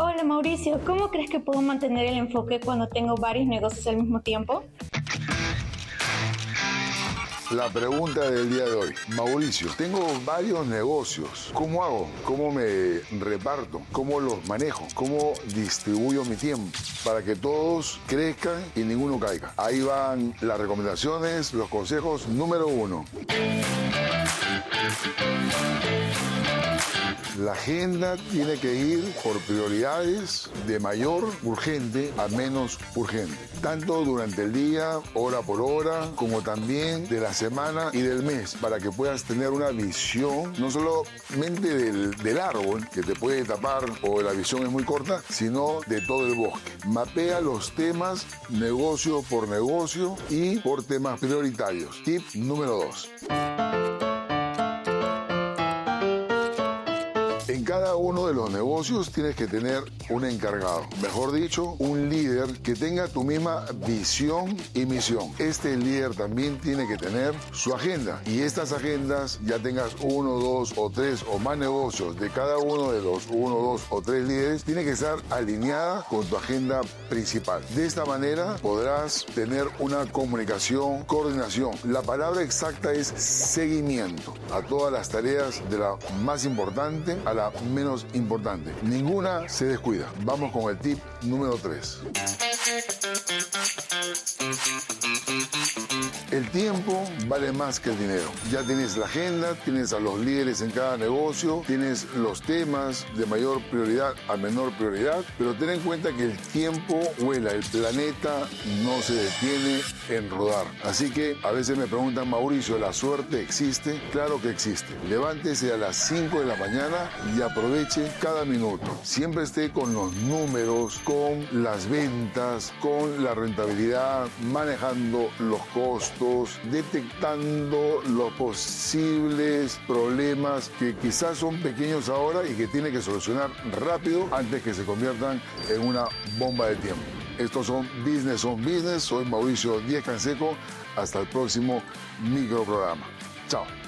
Hola Mauricio, ¿cómo crees que puedo mantener el enfoque cuando tengo varios negocios al mismo tiempo? La pregunta del día de hoy. Mauricio, tengo varios negocios. ¿Cómo hago? ¿Cómo me reparto? ¿Cómo los manejo? ¿Cómo distribuyo mi tiempo? Para que todos crezcan y ninguno caiga. Ahí van las recomendaciones, los consejos. Número 1. La agenda tiene que ir por prioridades de mayor urgente a menos urgente. Tanto durante el día, hora por hora, como también de la semana y del mes, para que puedas tener una visión, no solamente del árbol, que te puede tapar o la visión es muy corta, sino de todo el bosque. Mapea los temas negocio por negocio y por temas prioritarios. Tip número 2. En cada uno de los negocios tienes que tener un encargado, mejor dicho, un líder que tenga tu misma visión y misión. Este líder también tiene que tener su agenda y estas agendas, ya tengas 1, 2 o 3 o más negocios de cada uno de los 1, 2 o 3 líderes, tiene que estar alineada con tu agenda principal. De esta manera podrás tener una comunicación, coordinación. La palabra exacta es seguimiento a todas las tareas, de la más importante a la menos importante. Ninguna se descuida. Vamos con el tip número 3. El tiempo vale más que el dinero. Ya tienes la agenda, tienes a los líderes en cada negocio, tienes los temas de mayor prioridad a menor prioridad, pero ten en cuenta que el tiempo vuela, el planeta no se detiene en rodar. Así que a veces me preguntan, Mauricio, ¿la suerte existe? Claro que existe. Levántese a las 5 de la mañana y aproveche cada minuto. Siempre esté con los números, con las ventas, con la rentabilidad, manejando los costos, detectando los posibles problemas que quizás son pequeños ahora y que tiene que solucionar rápido antes que se conviertan en una bomba de tiempo. Estos son Business. Soy Mauricio Díez Canseco. Hasta el próximo microprograma. Chao.